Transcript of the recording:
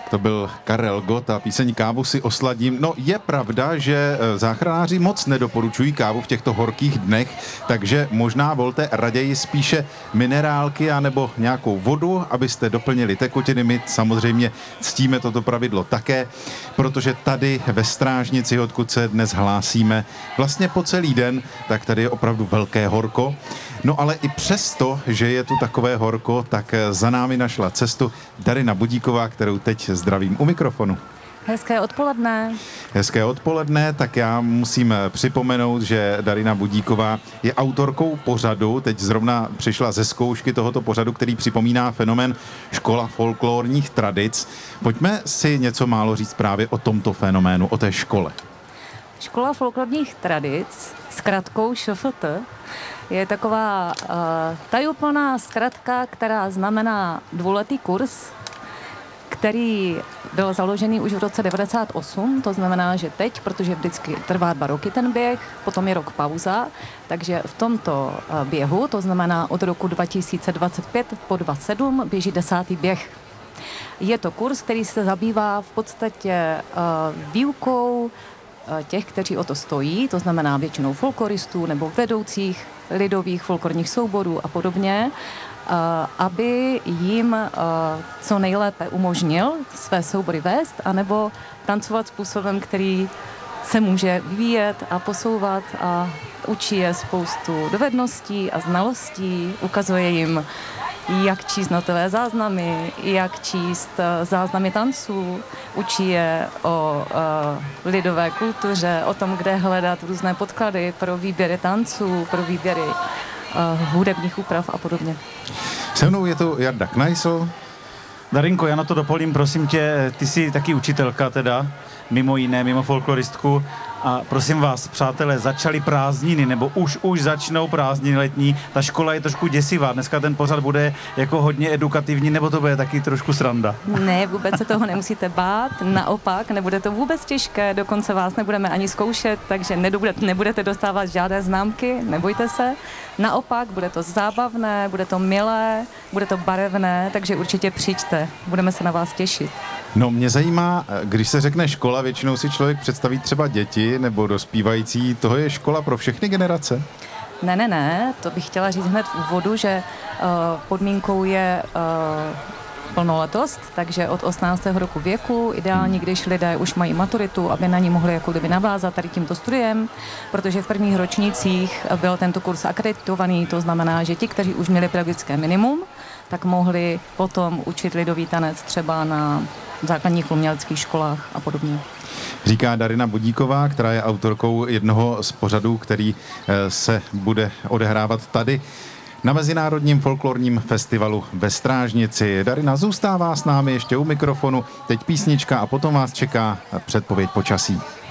To byl Karel Gott a píseň Kávu si osladím. No je pravda, že záchranáři moc nedoporučují kávu v těchto horkých dnech, takže možná volte raději spíše minerálky anebo nějakou vodu, abyste doplnili tekutiny. My samozřejmě ctíme toto pravidlo také, protože tady ve Strážnici, odkud se dnes hlásíme vlastně po celý den, tak tady je opravdu velké horko. No ale i přesto, že je tu takové horko, tak za námi našla cestu Darina Budíková, kterou teď zdravím u mikrofonu. Hezké odpoledne. Hezké odpoledne, tak já musím připomenout, že Darina Budíková je autorkou pořadu, teď zrovna přišla ze zkoušky tohoto pořadu, který připomíná fenomén Škola folklorních tradic. Pojďme si něco málo říct právě o tomto fenoménu, o té škole. Škola folklorních tradic, zkratkou ŠFT, je taková tajuplná zkratka, která znamená dvouletý kurz, který byl založený už v roce 98, to znamená, že teď, protože vždycky trvá 2 roky ten běh, potom je rok pauza, takže v tomto běhu, to znamená od roku 2025 po 27, běží 10. běh. Je to kurz, který se zabývá v podstatě výukou těch, kteří o to stojí, to znamená většinou folkloristů nebo vedoucích lidových folklorních souborů a podobně, aby jim co nejlépe umožnil své soubory vést, anebo tancovat způsobem, který se může vyvíjet a posouvat a učí je spoustu dovedností a znalostí, ukazuje jim, jak číst notové záznamy, jak číst záznamy tanců, učí je o lidové kultuře, o tom, kde hledat různé podklady pro výběry tanců, pro výběry hudebních úprav a podobně. Se mnou je tu Jarda Knajsl. Darinko, já na to doplním, prosím tě, ty jsi taky učitelka teda, mimo jiné, mimo folkloristku. A prosím vás, přátelé, začaly prázdniny, nebo už začnou prázdniny letní. Ta škola je trošku děsivá. Dneska ten pořad bude jako hodně edukativní, nebo to bude taky trošku sranda? Ne, vůbec se toho nemusíte bát. Naopak, nebude to vůbec těžké, dokonce vás nebudeme ani zkoušet, takže nebudete dostávat žádné známky, nebojte se. Naopak, bude to zábavné, bude to milé, bude to barevné, takže určitě přijďte. Budeme se na vás těšit. No mě zajímá, když se řekne škola, většinou si člověk představí třeba děti nebo dospívající. Toho je škola pro všechny generace? Ne, to bych chtěla říct hned v úvodu, že podmínkou je plnoletost, takže od 18. roku věku, ideálně, když lidé už mají maturitu, aby na ní mohli jako kdyby navázat tady tímto studiem, protože v prvních ročnících byl tento kurz akreditovaný, to znamená, že ti, kteří už měli pedagogické minimum, tak mohli potom učit lidový tanec třeba na základních uměleckých školách a podobně. Říká Darina Budíková, která je autorkou jednoho z pořadů, který se bude odehrávat tady na Mezinárodním folklorním festivalu ve Strážnici. Darina zůstává s námi ještě u mikrofonu, teď písnička a potom vás čeká předpověď počasí.